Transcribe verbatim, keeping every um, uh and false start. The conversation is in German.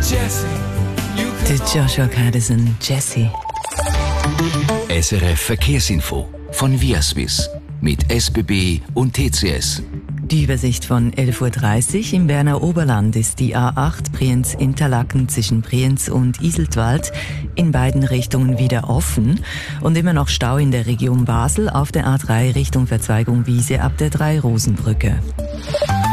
Der Joshua Kadison, Jesse. S R F Verkehrsinfo von Viaswiss mit S B B und T C S. Die Übersicht von elf Uhr dreißig. Im Berner Oberland ist die A acht Brienz-Interlaken zwischen Brienz und Iseltwald in beiden Richtungen wieder offen und immer noch Stau in der Region Basel auf der A drei Richtung Verzweigung Wiese ab der Drei-Rosen-Brücke.